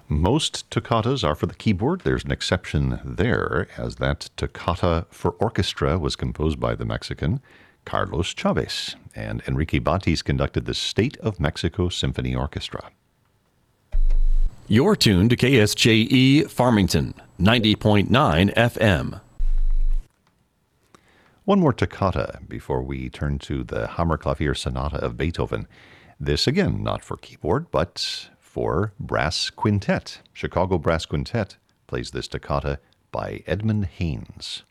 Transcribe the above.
Most toccatas are for the keyboard. There's an exception there, as that toccata for orchestra was composed by the Mexican Carlos Chavez, and Enrique Batis conducted the State of Mexico Symphony Orchestra. You're tuned to KSJE Farmington, 90.9 FM. One more toccata before we turn to the Hammerklavier Sonata of Beethoven. This, again, not for keyboard, but for brass quintet. Chicago Brass Quintet plays this toccata by Edmund Haynes.